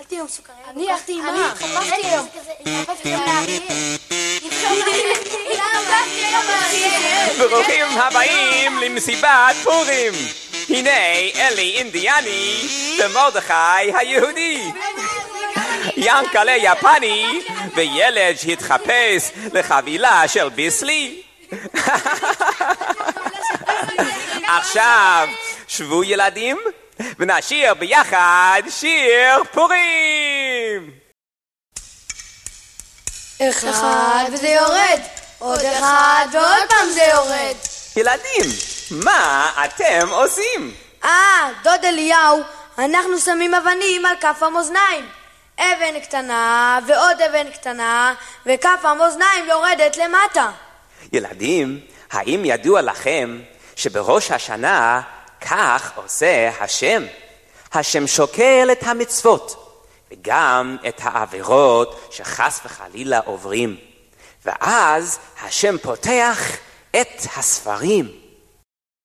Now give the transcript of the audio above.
אכלתי היום סוכריה. אני הלכתי עם מה? התחפשתי היום. ברוכים הבאים למסיבת פורים. הנה אלי אינדיאני ומרדכי היהודי. ינקלה יפני וילד שהתחפש לחבילה של ביסלי. עכשיו שבו ילדים ונשיר ביחד שיר פורים. אחד וזה יורד, עוד אחד ועוד פעם זה יורד. ילדים, מה אתם עושים? דוד אליהו, אנחנו שמים אבנים על כף המאזניים. אבן קטנה ועוד אבן קטנה וכף המאזניים יורדת למטה. ילדים, האם ידוע לכם שבראש השנה כך עושה השם? השם שוקל את המצוות וגם את העבירות שחס וחלילה עוברים, ואז השם פותח את הספרים